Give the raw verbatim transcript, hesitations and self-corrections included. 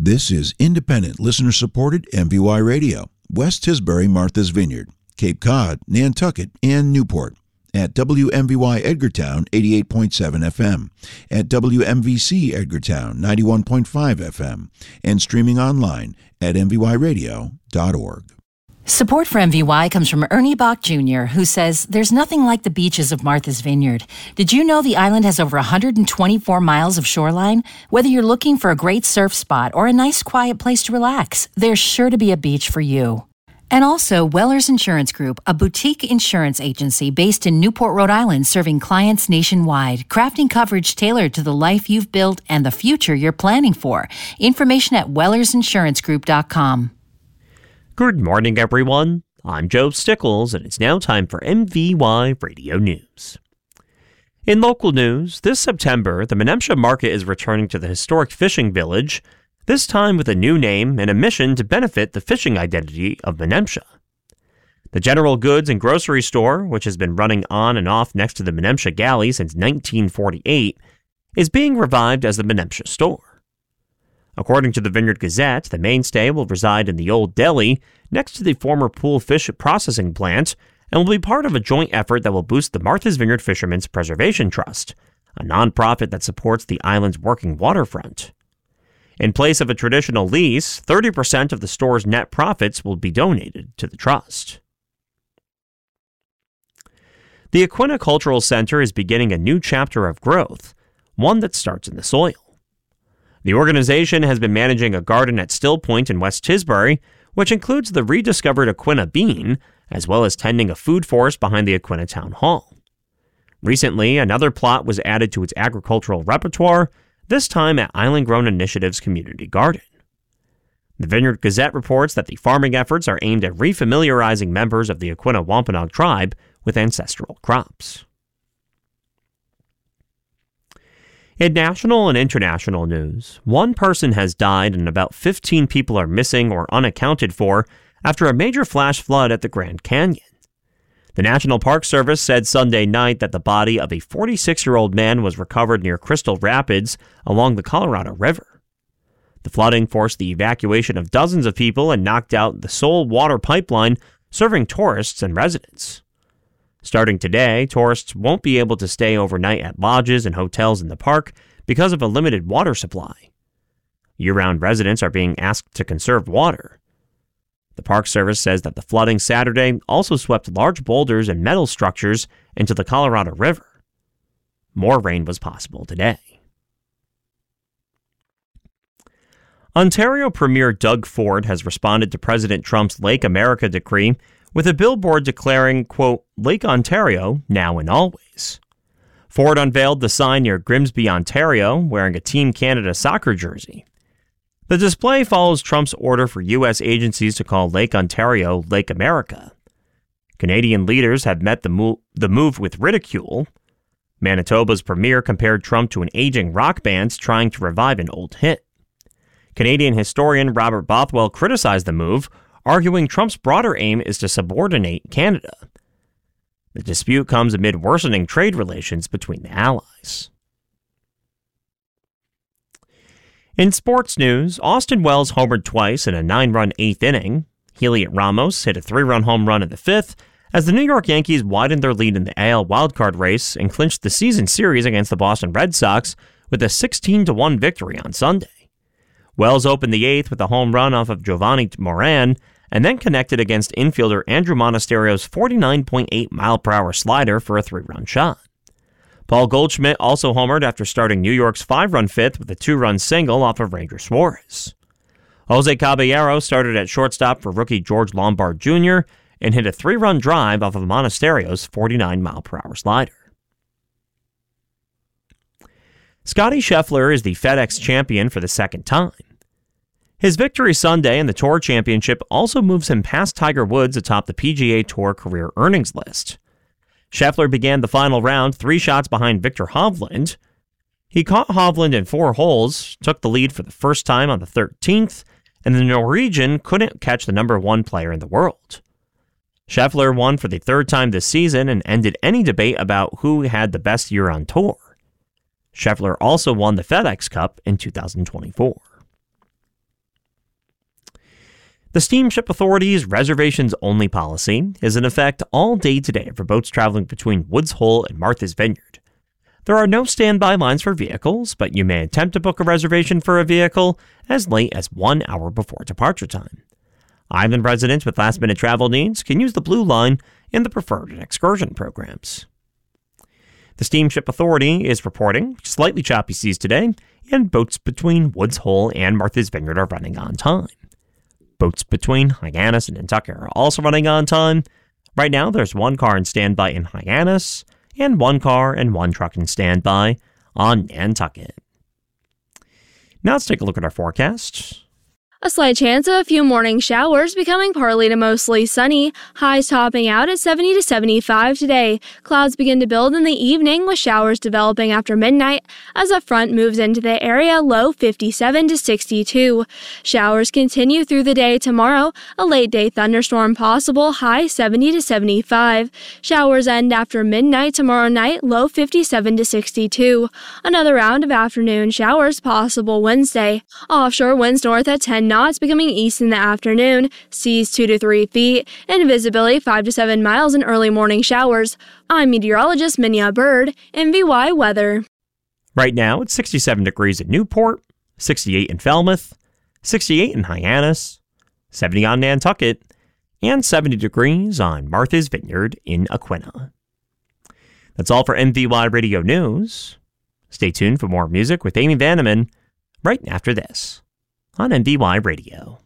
This is independent, listener-supported M V Y Radio, West Tisbury, Martha's Vineyard, Cape Cod, Nantucket, and Newport. At W M V Y Edgartown, eighty-eight point seven F M, at W M V C Edgartown, ninety-one point five F M, and streaming online at m v y radio dot org. Support for M V Y comes from Ernie Bach Junior, who says, "There's nothing like the beaches of Martha's Vineyard. Did you know the island has over one hundred twenty-four miles of shoreline? Whether you're looking for a great surf spot or a nice quiet place to relax, there's sure to be a beach for you." And also, Wellers Insurance Group, a boutique insurance agency based in Newport, Rhode Island, serving clients nationwide, crafting coverage tailored to the life you've built and the future you're planning for. Information at wellers insurance group dot com. Good morning, everyone. I'm Joe Stickles, and it's now time for M V Y Radio News. In local news, this September, the Menemsha Market is returning to the historic fishing village, this time with a new name and a mission to benefit the fishing identity of Menemsha. The general goods and grocery store, which has been running on and off next to the Menemsha Galley since nineteen forty-eight, is being revived as the Menemsha Store. According to the Vineyard Gazette, the mainstay will reside in the old deli next to the former pool fish processing plant and will be part of a joint effort that will boost the Martha's Vineyard Fishermen's Preservation Trust, a nonprofit that supports the island's working waterfront. In place of a traditional lease, thirty percent of the store's net profits will be donated to the trust. The Aquinnah Cultural Center is beginning a new chapter of growth, one that starts in the soil. The organization has been managing a garden at Still Point in West Tisbury, which includes the rediscovered Aquinnah bean, as well as tending a food forest behind the Aquinnah Town Hall. Recently, another plot was added to its agricultural repertoire, this time at Island Grown Initiative's community garden. The Vineyard Gazette reports that the farming efforts are aimed at refamiliarizing members of the Aquinnah Wampanoag tribe with ancestral crops. In national and international news, one person has died and about fifteen people are missing or unaccounted for after a major flash flood at the Grand Canyon. The National Park Service said Sunday night that the body of a forty-six-year-old man was recovered near Crystal Rapids along the Colorado River. The flooding forced the evacuation of dozens of people and knocked out the sole water pipeline serving tourists and residents. Starting today, tourists won't be able to stay overnight at lodges and hotels in the park because of a limited water supply. Year-round residents are being asked to conserve water. The Park Service says that the flooding Saturday also swept large boulders and metal structures into the Colorado River. More rain was possible today. Ontario Premier Doug Ford has responded to President Trump's Lake America decree with a billboard declaring, quote, "Lake Ontario, now and always." Ford unveiled the sign near Grimsby, Ontario, wearing a Team Canada soccer jersey. The display follows Trump's order for U S agencies to call Lake Ontario Lake America. Canadian leaders have met the, mo- the move with ridicule. Manitoba's premier compared Trump to an aging rock band trying to revive an old hit. Canadian historian Robert Bothwell criticized the move, arguing Trump's broader aim is to subordinate Canada. The dispute comes amid worsening trade relations between the allies. In sports news, Austin Wells homered twice in a nine-run eighth inning. Heliot Ramos hit a three-run home run in the fifth as the New York Yankees widened their lead in the A L wildcard race and clinched the season series against the Boston Red Sox with a sixteen to one victory on Sunday. Wells opened the eighth with a home run off of Giovanni Moran, and then connected against infielder Andrew Monasterio's forty-nine point eight mile per hour slider for a three-run shot. Paul Goldschmidt also homered after starting New York's five-run fifth with a two-run single off of Ranger Suarez. Jose Caballero started at shortstop for rookie George Lombard Junior and hit a three-run drive off of Monasterio's forty-nine mile per hour slider. Scottie Scheffler is the FedEx champion for the second time. His victory Sunday in the Tour Championship also moves him past Tiger Woods atop the P G A Tour career earnings list. Scheffler began the final round three shots behind Victor Hovland. He caught Hovland in four holes, took the lead for the first time on the thirteenth, and the Norwegian couldn't catch the number one player in the world. Scheffler won for the third time this season and ended any debate about who had the best year on tour. Scheffler also won the FedEx Cup in two thousand twenty-four. The Steamship Authority's reservations-only policy is in effect all day today for boats traveling between Woods Hole and Martha's Vineyard. There are no standby lines for vehicles, but you may attempt to book a reservation for a vehicle as late as one hour before departure time. Island residents with last-minute travel needs can use the Blue Line in the preferred and excursion programs. The Steamship Authority is reporting slightly choppy seas today, and boats between Woods Hole and Martha's Vineyard are running on time. Boats between Hyannis and Nantucket are also running on time. Right now, there's one car in standby in Hyannis, and one car and one truck in standby on Nantucket. Now let's take a look at our forecast. A slight chance of a few morning showers becoming partly to mostly sunny, highs topping out at seventy to seventy-five today. Clouds begin to build in the evening with showers developing after midnight as a front moves into the area, low fifty-seven to sixty-two. Showers continue through the day tomorrow, a late day thunderstorm possible, high seventy to seventy-five. Showers end after midnight tomorrow night, low fifty-seven to sixty-two. Another round of afternoon showers possible Wednesday. Offshore winds north at ten knots, becoming east in the afternoon, seas two to three feet, and visibility five to seven miles in early morning showers. I'm meteorologist Minya Bird, M V Y Weather. Right now, it's sixty-seven degrees in Newport, sixty-eight in Falmouth, sixty-eight in Hyannis, seventy on Nantucket, and seventy degrees on Martha's Vineyard in Aquina. That's all for M V Y Radio News. Stay tuned for more music with Amy Vanneman right after this on M V Y Radio.